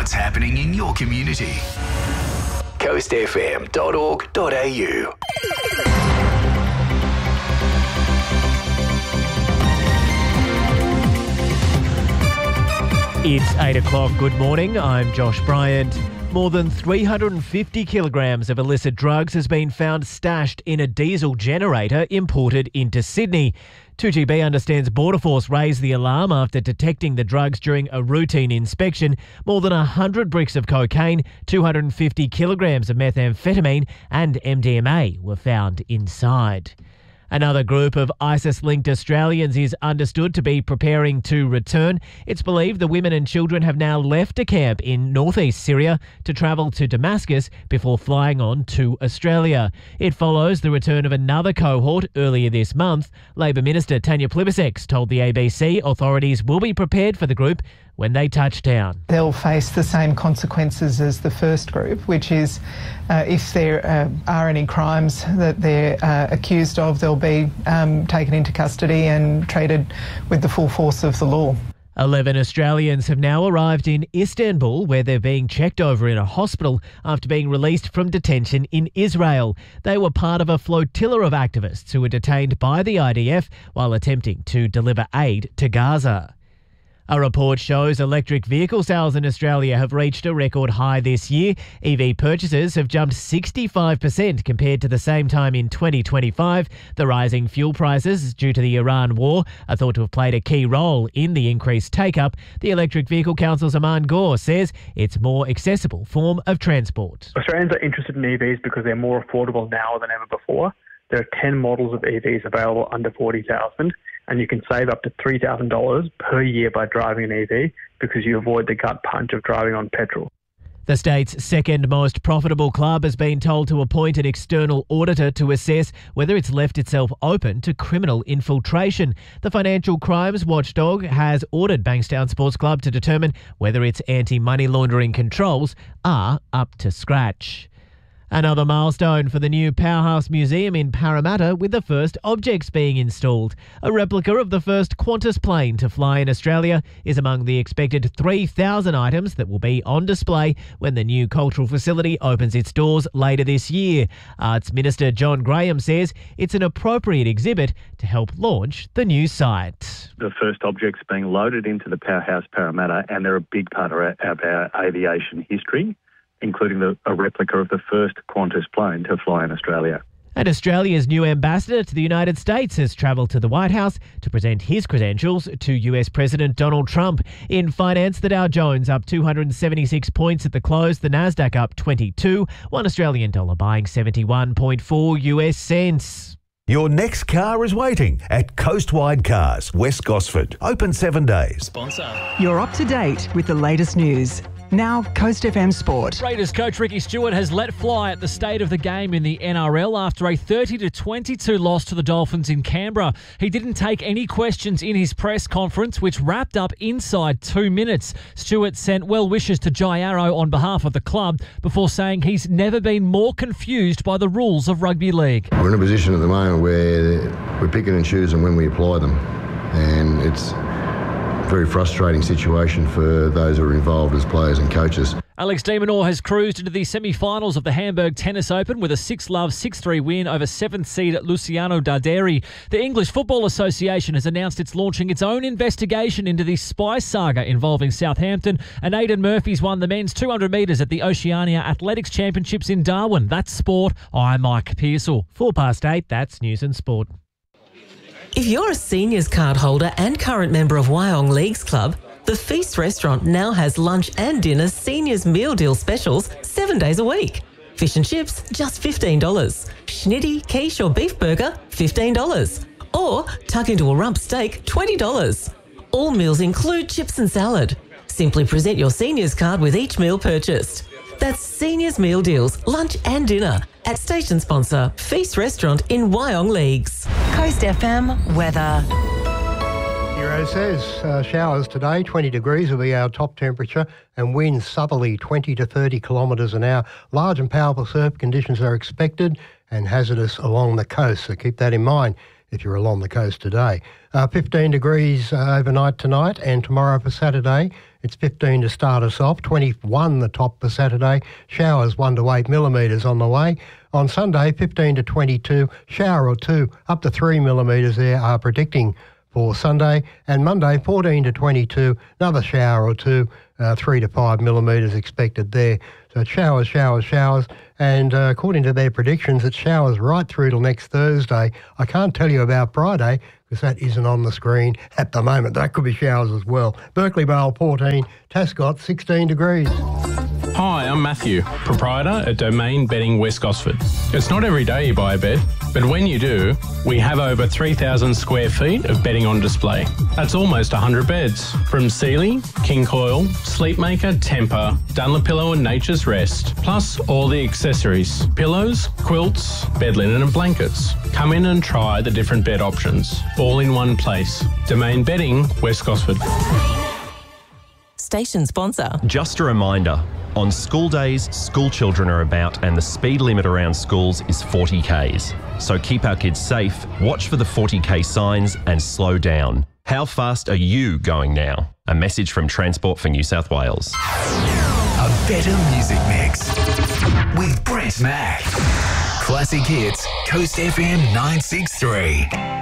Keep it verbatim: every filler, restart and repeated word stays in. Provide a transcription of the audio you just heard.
what's happening in your community. coast f m dot org dot a u. It's eight o'clock. Good morning. I'm Josh Bryant. More than three hundred fifty kilograms of illicit drugs has been found stashed in a diesel generator imported into Sydney. two G B understands Border Force raised the alarm after detecting the drugs during a routine inspection. More than one hundred bricks of cocaine, two hundred fifty kilograms of methamphetamine and M D M A were found inside. Another group of ISIS-linked Australians is understood to be preparing to return. It's believed the women and children have now left a camp in northeast Syria to travel to Damascus before flying on to Australia. It follows the return of another cohort earlier this month. Labor Minister Tanya Plibersek told the A B C authorities will be prepared for the group when they touch down. They'll face the same consequences as the first group, which is uh, if there uh, are any crimes that they're uh, accused of, they'll be um, taken into custody and treated with the full force of the law. Eleven Australians have now arrived in Istanbul, where they're being checked over in a hospital after being released from detention in Israel. They were part of a flotilla of activists who were detained by the I D F while attempting to deliver aid to Gaza. A report shows electric vehicle sales in Australia have reached a record high this year. E V purchases have jumped sixty-five percent compared to the same time in twenty twenty-five. The rising fuel prices due to the Iran war are thought to have played a key role in the increased take-up. The Electric Vehicle Council's Aman Gore says it's a more accessible form of transport. Australians are interested in E Vs because they're more affordable now than ever before. There are ten models of E Vs available under forty thousand dollars. And you can save up to three thousand dollars per year by driving an E V because you avoid the gut punch of driving on petrol. The state's second most profitable club has been told to appoint an external auditor to assess whether it's left itself open to criminal infiltration. The Financial Crimes Watchdog has ordered Bankstown Sports Club to determine whether its anti-money laundering controls are up to scratch. Another milestone for the new Powerhouse Museum in Parramatta, with the first objects being installed. A replica of the first Qantas plane to fly in Australia is among the expected three thousand items that will be on display when the new cultural facility opens its doors later this year. Arts Minister John Graham says it's an appropriate exhibit to help launch the new site. The first objects being loaded into the Powerhouse Parramatta, and they're a big part of our, of our aviation history, including the, a replica of the first Qantas plane to fly in Australia. And Australia's new ambassador to the United States has travelled to the White House to present his credentials to U S President Donald Trump. In finance, the Dow Jones up two hundred seventy-six points at the close, the Nasdaq up twenty-two, one Australian dollar buying seventy-one point four U S cents. Your next car is waiting at Coastwide Cars, West Gosford. Open seven days. Sponsor. You're up to date with the latest news. Now, Coast F M Sport. Raiders coach Ricky Stewart has let fly at the state of the game in the N R L after a thirty to twenty-two loss to the Dolphins in Canberra. He didn't take any questions in his press conference, which wrapped up inside two minutes. Stewart sent well wishes to Jai Arrow on behalf of the club before saying he's never been more confused by the rules of rugby league. We're in a position at the moment where we're picking and choosing when we apply them, and it's very frustrating situation for those who are involved as players and coaches. Alex de Minaur has cruised into the semi-finals of the Hamburg Tennis Open with a six love, six three win over seventh seed Luciano Darderi. The English Football Association has announced it's launching its own investigation into the spy saga involving Southampton, and Aidan Murphy's won the men's two hundred metres at the Oceania Athletics Championships in Darwin. That's sport. I'm Mike Pearsall. Four past eight, that's News and Sport. If you're a seniors card holder and current member of Wyong Leagues Club, the Feast Restaurant now has lunch and dinner seniors meal deal specials seven days a week. Fish and chips, just fifteen dollars. Schnitty, quiche or beef burger, fifteen dollars. Or tuck into a rump steak, twenty dollars. All meals include chips and salad. Simply present your seniors card with each meal purchased. That's Seniors Meal Deals, lunch and dinner at station sponsor Feast Restaurant in Wyong Leagues. Coast F M weather. Hero says uh, showers today, twenty degrees will be our top temperature, and winds southerly twenty to thirty kilometres an hour. Large and powerful surf conditions are expected and hazardous along the coast, so keep that in mind if you're along the coast today. Uh, fifteen degrees uh, overnight tonight, and tomorrow for Saturday It's fifteen to start us off, twenty-one the top for Saturday. Showers one to eight millimetres on the way. On Sunday, fifteen to twenty-two, shower or two, up to three millimetres there are predicting for Sunday. And Monday, fourteen to twenty-two, another shower or two, uh, three to five millimetres expected there. So showers, showers, showers. And uh, according to their predictions, it's showers right through till next Thursday. I can't tell you about Friday because that isn't on the screen at the moment. That could be showers as well. Berkeley Vale fourteen, Tascott sixteen degrees. Hi, I'm Matthew, proprietor at Domain Bedding West Gosford. It's not every day you buy a bed, but when you do, we have over three thousand square feet of bedding on display. That's almost one hundred beds, from Sealy, King Coil, Sleepmaker, Temper, Dunlopillow and Nature's Rest, plus all the accessories, pillows, quilts, bed linen and blankets. Come in and try the different bed options, all in one place. Domain Bedding West Gosford. Station sponsor. Just a reminder, on school days, school children are about and the speed limit around schools is forty kays. So keep our kids safe, watch for the forty k signs and slow down. How fast are you going now? A message from Transport for New South Wales. A better music mix with Brent Mack. Classic hits, Coast F M nine six three.